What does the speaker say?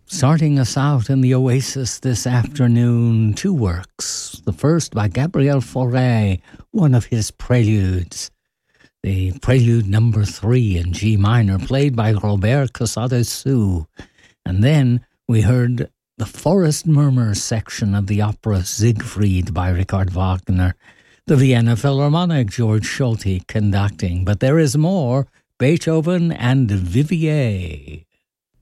Starting us out in the Oasis this afternoon, two works. The first by Gabriel Fauré, one of his preludes. The prelude number 3 in G minor, played by Robert Casadesus. And then we heard the Forest Murmur section of the opera Siegfried by Richard Wagner. The Vienna Philharmonic, George Solti conducting. But there is more, Beethoven and Vivier.